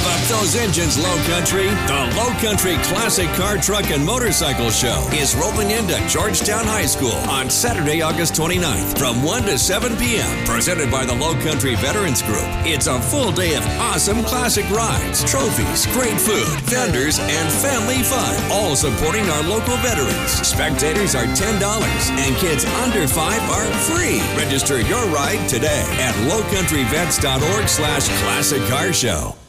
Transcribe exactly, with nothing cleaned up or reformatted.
up those engines, Low Country. The Low Country Classic Car, Truck, and Motorcycle Show is rolling into Georgetown High School on Saturday, August twenty-ninth from one to seven p.m. Presented by the Low Country Veterans Group. It's a full day of awesome classic rides, trophies, great food, vendors, and family fun. All supporting our local veterans. Spectators are ten dollars and kids under five are free. Register your ride today at low country vets dot org slash classic car show.